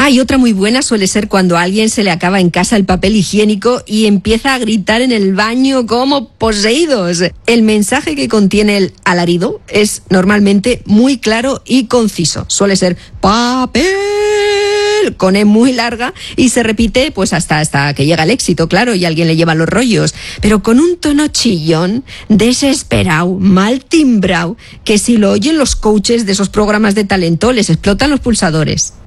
Y otra muy buena suele ser cuando a alguien se le acaba en casa el papel higiénico y empieza a gritar en el baño como poseídos. El mensaje que contiene el alarido es normalmente muy claro y conciso. Suele ser papel con E muy larga y se repite pues hasta que llega el éxito, claro, y alguien le lleva los rollos, pero con un tono chillón, desesperado, mal timbrado, que si lo oyen los coaches de esos programas de talento les explotan los pulsadores.